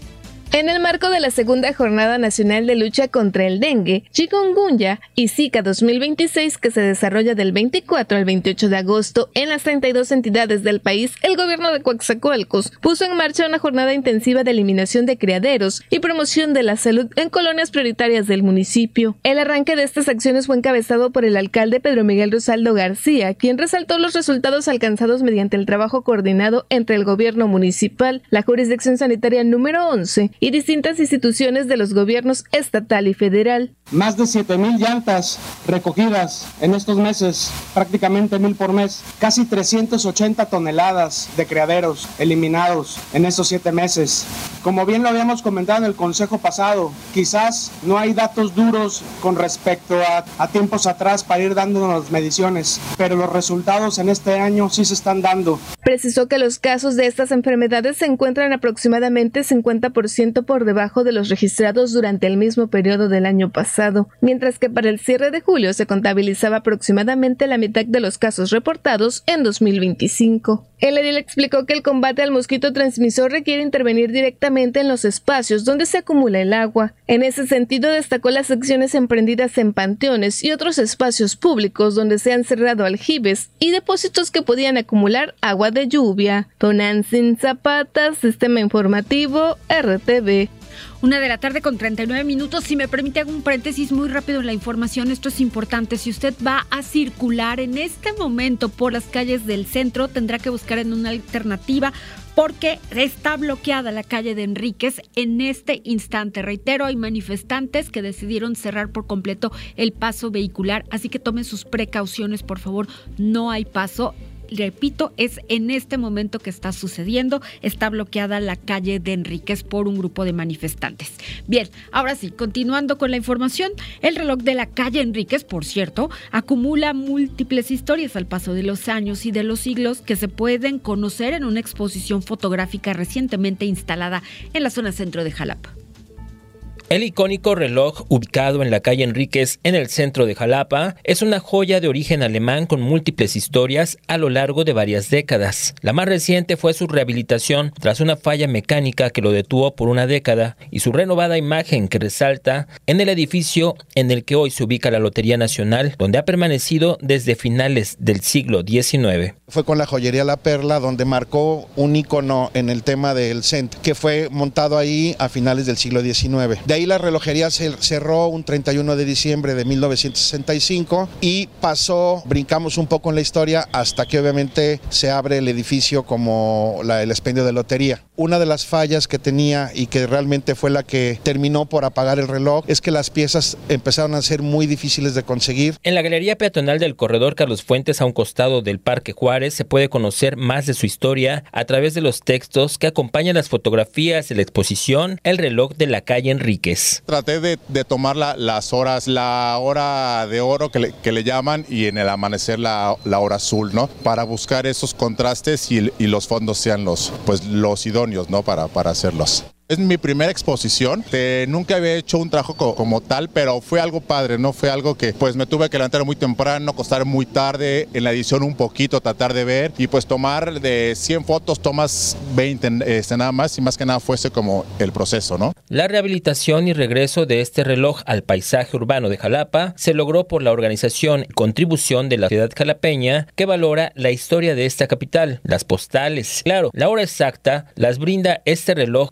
En el marco de la segunda Jornada Nacional de Lucha contra el Dengue, Chikungunya y Zika dos mil veintiséis, que se desarrolla del veinticuatro al veintiocho de agosto en las treinta y dos entidades del país, el gobierno de Coatzacoalcos puso en marcha una jornada intensiva de eliminación de criaderos y promoción de la salud en colonias prioritarias del municipio. El arranque de estas acciones fue encabezado por el alcalde Pedro Miguel Rosaldo García, quien resaltó los resultados alcanzados mediante el trabajo coordinado entre el gobierno municipal, la jurisdicción sanitaria número once, y distintas instituciones de los gobiernos estatal y federal. Más de siete mil llantas recogidas en estos meses, prácticamente mil por mes, casi trescientas ochenta toneladas de criaderos eliminados en esos siete meses. Como bien lo habíamos comentado en el consejo pasado, quizás no hay datos duros con respecto a, a tiempos atrás para ir dándonos mediciones, pero los resultados en este año sí se están dando. Precisó que los casos de estas enfermedades se encuentran aproximadamente cincuenta por ciento por debajo de los registrados durante el mismo periodo del año pasado, mientras que para el cierre de julio se contabilizaba aproximadamente la mitad de los casos reportados en dos mil veinticinco. El edil explicó que el combate al mosquito transmisor requiere intervenir directamente en los espacios donde se acumula el agua. En ese sentido, destacó las acciones emprendidas en panteones y otros espacios públicos donde se han cerrado aljibes y depósitos que podían acumular agua de lluvia. Tonantzin Zapata, Sistema Informativo, R T V. Una de la tarde con treinta y nueve minutos. Si me permite, hago un paréntesis muy rápido en la información. Esto es importante. Si usted va a circular en este momento por las calles del centro, tendrá que buscar en una alternativa porque está bloqueada la calle de Enríquez en este instante. Reitero, hay manifestantes que decidieron cerrar por completo el paso vehicular, así que tomen sus precauciones, por favor. No hay paso. Repito, es en este momento que está sucediendo. Está bloqueada la calle de Enríquez por un grupo de manifestantes. Bien, ahora sí, continuando con la información, el reloj de la calle Enríquez, por cierto, acumula múltiples historias al paso de los años y de los siglos que se pueden conocer en una exposición fotográfica recientemente instalada en la zona centro de Jalapa. El icónico reloj, ubicado en la calle Enríquez, en el centro de Jalapa, es una joya de origen alemán con múltiples historias a lo largo de varias décadas. La más reciente fue su rehabilitación tras una falla mecánica que lo detuvo por una década y su renovada imagen que resalta en el edificio en el que hoy se ubica la Lotería Nacional, donde ha permanecido desde finales del siglo diecinueve. Fue con la joyería La Perla donde marcó un ícono en el tema del centro, que fue montado ahí a finales del siglo diecinueve. De ahí la relojería se cerró un treinta y uno de diciembre de mil novecientos sesenta y cinco y pasó, brincamos un poco en la historia hasta que obviamente se abre el edificio como la, el expendio de lotería. Una de las fallas que tenía y que realmente fue la que terminó por apagar el reloj es que las piezas empezaron a ser muy difíciles de conseguir. En la galería peatonal del corredor Carlos Fuentes, a un costado del Parque Juárez, se puede conocer más de su historia a través de los textos que acompañan las fotografías de la exposición El reloj de la calle Enríquez. Traté de, de tomar la, las horas, la hora de oro que le, que le llaman y en el amanecer la, la hora azul, ¿no? Para buscar esos contrastes y, y los fondos sean los, pues, los idóneos, ¿no? Para, para hacerlos. Es mi primera exposición, eh, nunca había hecho un trabajo co- como tal, pero fue algo padre, ¿no? Fue algo que pues me tuve que levantar muy temprano, acostar muy tarde, en la edición un poquito, tratar de ver y pues tomar de cien fotos, tomas veinte este, nada más y más que nada fuese como el proceso, ¿no? La rehabilitación y regreso de este reloj al paisaje urbano de Jalapa se logró por la organización y contribución de la ciudad jalapeña que valora la historia de esta capital. Las postales, claro, la hora exacta las brinda este reloj a quien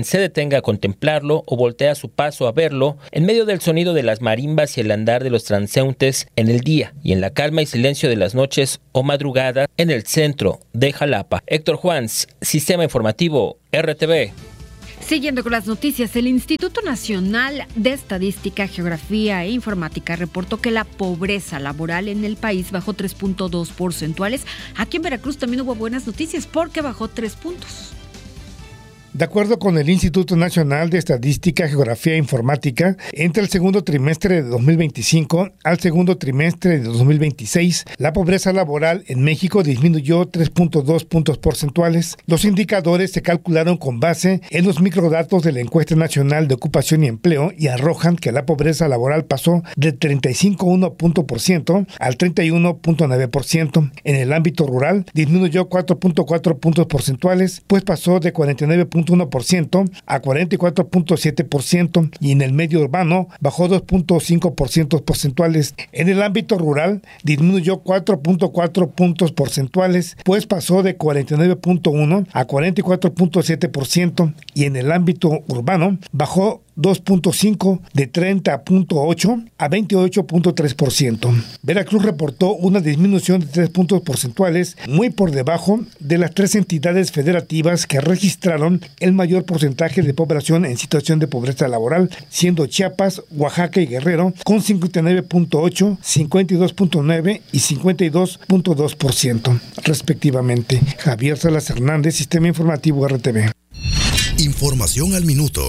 se detenga a contemplarlo o voltea su paso a verlo en medio del sonido de las marimbas y el andar de los transeúntes en el día y en la calma y silencio de las noches o madrugadas en el centro de Jalapa. Héctor Juans, Sistema Informativo R T V. Siguiendo con las noticias, el Instituto Nacional de Estadística, Geografía e Informática reportó que la pobreza laboral en el país bajó tres punto dos porcentuales. Aquí en Veracruz también hubo buenas noticias porque bajó tres puntos. De acuerdo con el Instituto Nacional de Estadística, Geografía e Informática, entre el segundo trimestre de dos mil veinticinco al segundo trimestre de dos mil veintiséis, la pobreza laboral en México disminuyó tres punto dos puntos porcentuales. Los indicadores se calcularon con base en los microdatos de la Encuesta Nacional de Ocupación y Empleo y arrojan que la pobreza laboral pasó de treinta y cinco punto uno punto por ciento al treinta y uno punto nueve por ciento. En el ámbito rural disminuyó cuatro punto cuatro puntos porcentuales, pues pasó de cuarenta y nueve punto uno por ciento a cuarenta y cuatro punto siete por ciento, y en el medio urbano bajó dos punto cinco por ciento porcentuales. En el ámbito rural disminuyó cuatro punto cuatro puntos porcentuales, pues pasó de cuarenta y nueve punto uno a cuarenta y cuatro punto siete por ciento, y en el ámbito urbano bajó dos punto cinco de treinta punto ocho a veintiocho punto tres por ciento. Veracruz reportó una disminución de tres puntos porcentuales, muy por debajo de las tres entidades federativas que registraron el mayor porcentaje de población en situación de pobreza laboral, siendo Chiapas, Oaxaca y Guerrero con cincuenta y nueve punto ocho, cincuenta y dos punto nueve y cincuenta y dos punto dos por ciento, respectivamente. Javier Salas Hernández, Sistema Informativo R T V. Información al minuto.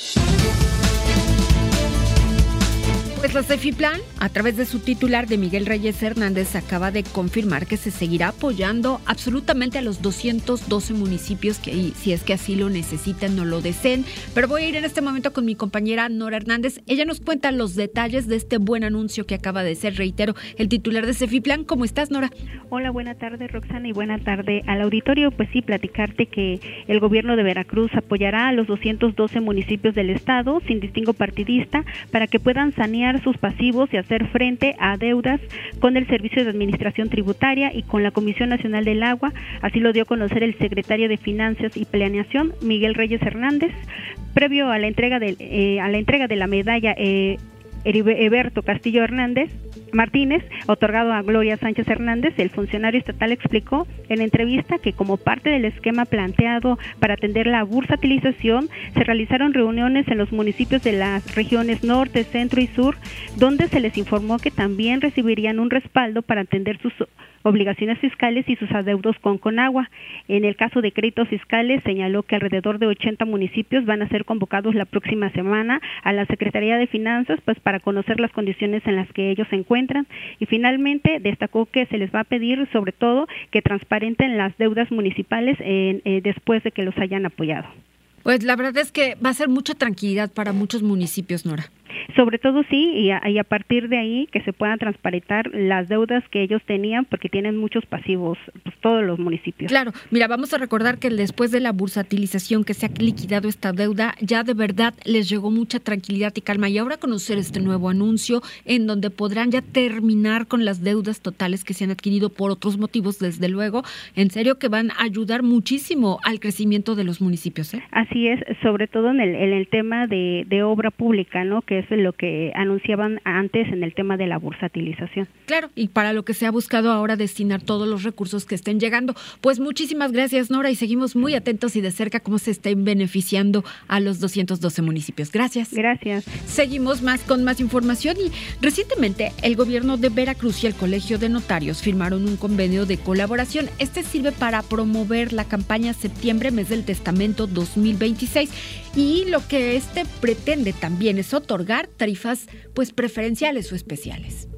Pues la CEFIPLAN, a través de su titular de Miguel Reyes Hernández, acaba de confirmar que se seguirá apoyando absolutamente a los doscientos doce municipios que, si es que así lo necesitan o lo deseen. Pero voy a ir en este momento con mi compañera Nora Hernández. Ella nos cuenta los detalles de este buen anuncio que acaba de ser, reitero, el titular de CEFIPLAN. ¿Cómo estás, Nora? Hola, buena tarde, Roxana, y buena tarde al auditorio. Pues sí, platicarte que el gobierno de Veracruz apoyará a los doscientos doce municipios del estado, sin distingo partidista, para que puedan sanear sus pasivos y hacer frente a deudas con el Servicio de Administración Tributaria y con la Comisión Nacional del Agua. Así lo dio a conocer el secretario de Finanzas y Planeación, Miguel Reyes Hernández, previo a la entrega de, eh, a la entrega de la medalla eh, Heriberto Castillo Hernández Martínez, otorgado a Gloria Sánchez Hernández. El funcionario estatal explicó en entrevista que como parte del esquema planteado para atender la bursatilización, se realizaron reuniones en los municipios de las regiones norte, centro y sur, donde se les informó que también recibirían un respaldo para atender sus obligaciones fiscales y sus adeudos con Conagua. En el caso de créditos fiscales, señaló que alrededor de ochenta municipios van a ser convocados la próxima semana a la Secretaría de Finanzas, pues para conocer las condiciones en las que ellos se encuentran. Y finalmente destacó que se les va a pedir sobre todo que transparenten las deudas municipales en, eh, después de que los hayan apoyado. Pues la verdad es que va a ser mucha tranquilidad para muchos municipios, Nora. Sobre todo sí, y a, y a partir de ahí que se puedan transparentar las deudas que ellos tenían, porque tienen muchos pasivos, pues todos los municipios. Claro, mira, vamos a recordar que después de la bursatilización que se ha liquidado esta deuda, ya de verdad les llegó mucha tranquilidad y calma. Y ahora conocer este nuevo anuncio en donde podrán ya terminar con las deudas totales que se han adquirido por otros motivos, desde luego, en serio que van a ayudar muchísimo al crecimiento de los municipios, ¿eh? Así es, sobre todo en el, en el tema de, de obra pública, ¿no? Que es lo que anunciaban antes en el tema de la bursatilización. Claro, y para lo que se ha buscado ahora destinar todos los recursos que estén llegando. Pues muchísimas gracias, Nora, y seguimos muy atentos y de cerca cómo se estén beneficiando a los doscientos doce municipios. Gracias. Gracias. Seguimos más con más información y recientemente el gobierno de Veracruz y el Colegio de Notarios firmaron un convenio de colaboración. Este sirve para promover la campaña Septiembre, Mes del Testamento dos mil veintiséis, y lo que este pretende también es otorgar tarifas pues preferenciales o especiales.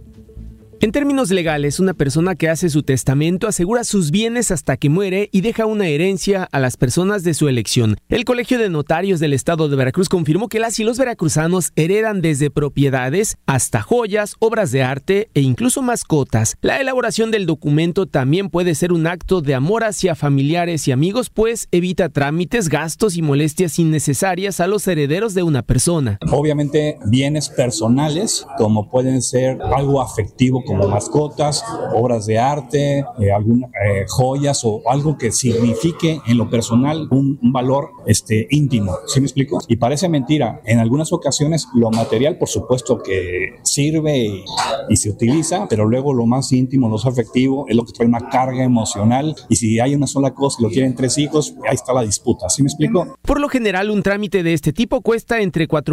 En términos legales, una persona que hace su testamento asegura sus bienes hasta que muere y deja una herencia a las personas de su elección. El Colegio de Notarios del Estado de Veracruz confirmó que las y los veracruzanos heredan desde propiedades hasta joyas, obras de arte e incluso mascotas. La elaboración del documento también puede ser un acto de amor hacia familiares y amigos, pues evita trámites, gastos y molestias innecesarias a los herederos de una persona. Obviamente, bienes personales, como pueden ser algo afectivo como mascotas, obras de arte, eh, algunas eh, joyas o algo que signifique en lo personal un, un valor este, íntimo. ¿Sí me explico? Y parece mentira. En algunas ocasiones lo material, por supuesto que sirve y, y se utiliza, pero luego lo más íntimo, lo más afectivo, es lo que trae una carga emocional. Y si hay una sola cosa y lo tienen tres hijos, ahí está la disputa. ¿Sí me explico? Por lo general, un trámite de este tipo cuesta entre cuatro